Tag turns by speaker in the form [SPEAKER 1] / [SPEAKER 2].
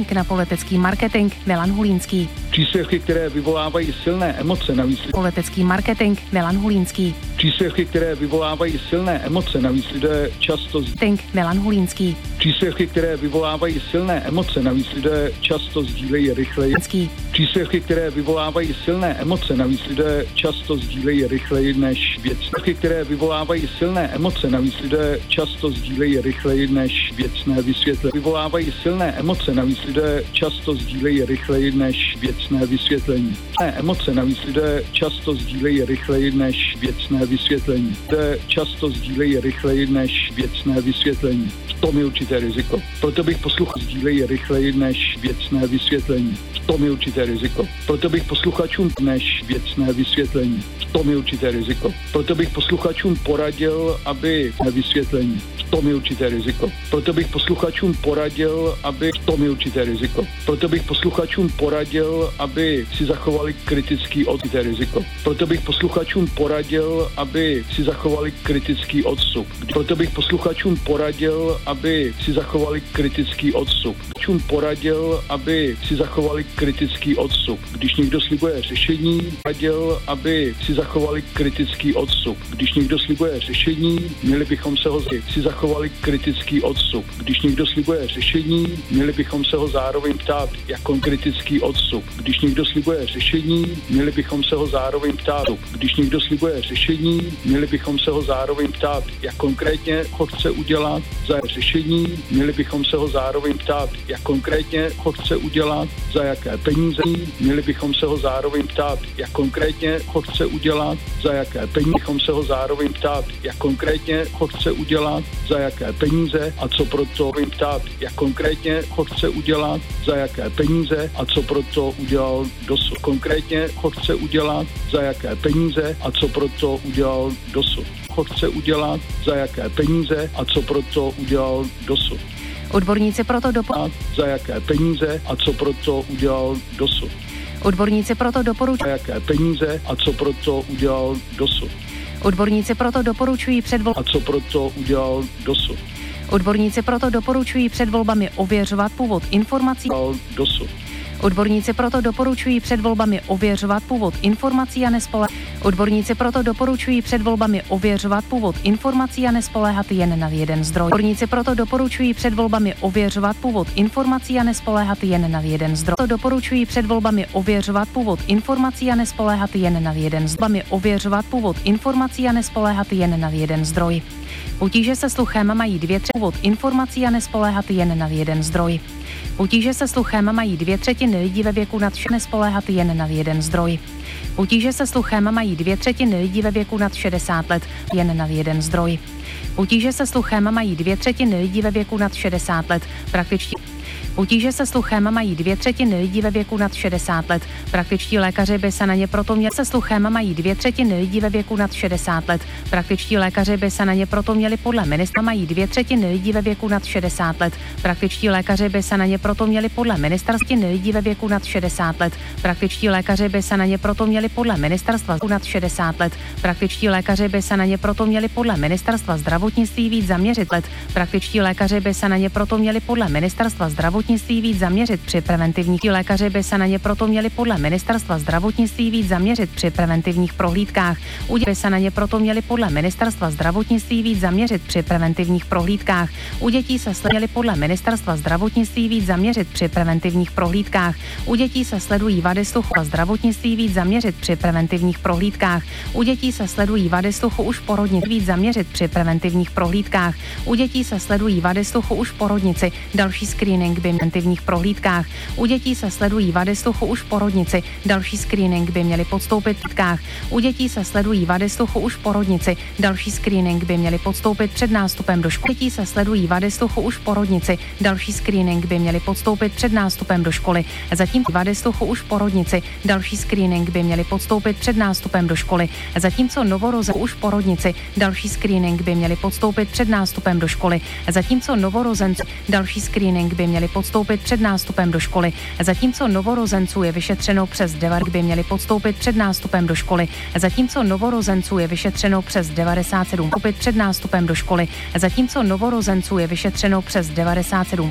[SPEAKER 1] odborník na politický marketing Milan Hulínský.
[SPEAKER 2] Příspěvky, které vyvolávají silné emoce, navíc
[SPEAKER 1] Politický marketing Milan Hulínský.
[SPEAKER 2] Příspěvky, které vyvolávají silné emoce, navíc lidé často
[SPEAKER 1] Milan Hulínský.
[SPEAKER 2] Příspěvky, které vyvolávají silné emoce, navíc lidé často sdílejí rychleji. Příspěvky, které vyvolávají silné emoce, navíc lidé často sdílejí rychleji než věcné. Které vyvolávají silné emoce, navíc lidé často sdílejí rychleji než věcné vysvětlení. Vyvolávají silné emoce, navíc lidé často sdílejí rychleji než věcné vysvětlení. Emoce navíc lidé často sdílejí rychleji než věcné vysvětlení. Lidé často sdílejí rychleji než věcné vysvětlení. V tom je určité riziko. Proto bych posluchač sdílejí rychleji než věcné vysvětlení. V tom je určité riziko. Proto bych posluchačům než věcné vysvětlení. V tom je určité riziko. Proto bych posluchačům poradil, aby vysvětlení. V tom je určité riziko. Proto bych posluchačům poradil, aby v tom je určité riziko. Proto bych posluchačům poradil, aby si zachovali kritický riziko. Proto bych posluchačům poradil, aby si zachovali kritický odstup. Proto bych posluchačům poradil, aby si zachovali kritický odstup. Poradil, aby si zachovali kritický odstup. Když někdo slibuje řešení, poradil, aby si zachovali kritický odstup. Když někdo slibuje řešení, měli bychom se ho si zachovali kritický odstup. Když někdo slibuje řešení, měli bychom se ho zároveň ptát, jak kritický odstup. Když někdo slibuje řešení, měli bychom se ho zároveň ptát. Když někdo slibuje řešení, měli bychom se ho zároveň ptát, jak konkrétně ho chce udělat za řešení, měli bychom se ho zároveň ptát, jak konkrétně ho chce udělat, za jaké peníze, měli bychom se ho zároveň ptát, jak konkrétně ho chce udělat, za jaké peníze, bychom se ho zároveň ptát, jak konkrétně ho chce udělat, za jaké peníze a co proto ptát, jak konkrétně ho chce udělat, za jaké peníze a co proto udělal dosud. Konkrétně ho chce udělat, za jaké peníze a co proto udělal dosud. Ho chce udělat, za jaké peníze a co proto udělal dosud.
[SPEAKER 1] Odborníci proto
[SPEAKER 2] za jaké peníze a co proto udělal dosud.
[SPEAKER 1] Odborníci proto doporučují
[SPEAKER 2] za jaké peníze a co proto udělal dosud.
[SPEAKER 1] Odborníci proto doporučují
[SPEAKER 2] a co proto udělal dosud.
[SPEAKER 1] Odborníci proto doporučují před volbami ověřovat původ informací
[SPEAKER 2] dosud.
[SPEAKER 1] Odborníci proto doporučují před volbami ověřovat původ informací a nespoléhat. Odborníci proto doporučují před volbami ověřovat původ informací a nespoléhat jen na jeden zdroj. Odborníci proto doporučují před volbami ověřovat původ informací a nespoléhat jen na jeden zdroj. Doporučují před volbami ověřovat původ informací a nespoléhat jen na jeden zdroj. Ověřovat původ informací a nespoléhat jen na jeden zdroj. Potíže se sluchem mají 2/3 původ informací a nespoléhat jen na jeden zdroj. Potíže se sluchem mají 2/3 lidí ve věku nad nespoléhat jen na jeden zdroj. Potíže se sluchem mají 2/3 lidí ve věku nad 60 let jen na jeden zdroj. Potíže se sluchem mají 2/3 lidí ve věku nad 60 let praktičtí. Potíže se sluchem mají 2/3 lidí ve věku nad 60 let. Praktičtí lékaři by se na ně proto měli. Se sluchem mají 2/3 lidí ve věku nad 60 let. Praktičtí lékaři by se na ně proto měli podle ministra. Mají 2/3 lidí ve věku nad 60 let. Praktičtí lékaři by se na ně proto měli podle ministerstva lidí ve věku nad 60 let. Praktičtí lékaři by se na ně proto měli podle ministerstva nad 60 let. Praktičtí lékaři by se na ně proto měli podle ministerstva zdravotnictví víc zaměřit let. Praktičtí lékaři by se na ně proto měli podle ministerstva zdravotnictví víc zaměřit při preventivních. Lékaři by se na ně proto měli podle ministerstva zdravotnictví víc zaměřit při preventivních prohlídkách. By se na ně proto měli podle ministerstva zdravotnictví víc zaměřit při preventivních prohlídkách. U dětí se měli podle ministerstva zdravotnictví víc zaměřit při preventivních prohlídkách. U dětí se sledují vady sluchu a zdravotnictví víc zaměřit při preventivních prohlídkách. U dětí se sledují vady sluchu už v porodnici víc zaměřit při preventivních prohlídkách. U dětí se sledují vady sluchu už v porodnici. Další screening by preventivních prohlídkách. U dětí se sledují vady sluchu už v porodnici. Další screening by měli podstoupit v tkách. U dětí se sledují vady sluchu už v porodnici. Další screening by měli podstoupit před nástupem do školy. Dětí se sledují vady sluchu už v porodnici. Další screening by měli podstoupit před nástupem do školy. Zatím vady sluchu už v porodnici. Další screening by měli podstoupit před nástupem do školy. Zatímco novorozenci už v porodnici. Další screening by měli podstoupit před nástupem do školy. Zatímco novorozenci další screening by měli podstoupit před nástupem do školy. Zatímco novorozenců je vyšetřeno přes 90 by měli podstoupit před nástupem do školy. Zatímco novorozenců je vyšetřeno přes 97 před nástupem do školy. Zatímco novorozenců je vyšetřeno přes 97